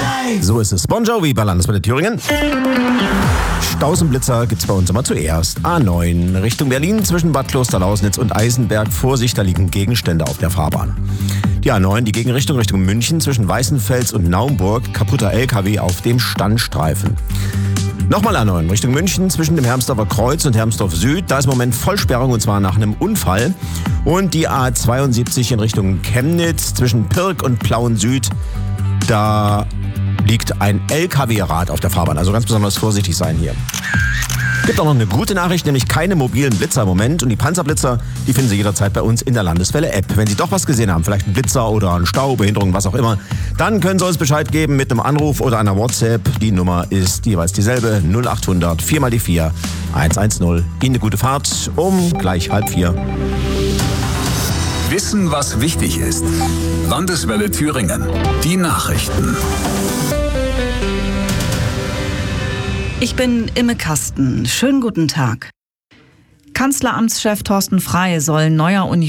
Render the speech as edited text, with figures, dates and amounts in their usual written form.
So ist es. Bon Jovi bei Landeswelle Thüringen. Staus und Blitzer gibt's bei uns immer zuerst. A9 Richtung Berlin zwischen Bad Klosterlausnitz und Eisenberg. Vorsicht, da liegen Gegenstände auf der Fahrbahn. Die A9, die Gegenrichtung Richtung München zwischen Weißenfels und Naumburg. Kaputter LKW auf dem Standstreifen. Nochmal A9 Richtung München zwischen dem Hermsdorfer Kreuz und Hermsdorf Süd. Da ist im Moment Vollsperrung und zwar nach einem Unfall. Und die A72 in Richtung Chemnitz zwischen Pirk und Plauen Süd. Da liegt ein LKW-Rad auf der Fahrbahn. Also ganz besonders vorsichtig sein hier. Gibt auch noch eine gute Nachricht, nämlich keine mobilen Blitzer im Moment. Und die Panzerblitzer, die finden Sie jederzeit bei uns in der Landeswelle-App. Wenn Sie doch was gesehen haben, vielleicht einen Blitzer oder einen Stau, Behinderung, was auch immer, dann können Sie uns Bescheid geben mit einem Anruf oder einer WhatsApp. Die Nummer ist jeweils dieselbe, 0800 4 mal die 4 110. Ihnen eine gute Fahrt um gleich 3:30. Wissen, was wichtig ist. Landeswelle Thüringen. Die Nachrichten. Ich bin Imme Kasten. Schönen guten Tag. Kanzleramtschef Thorsten Frey soll neuer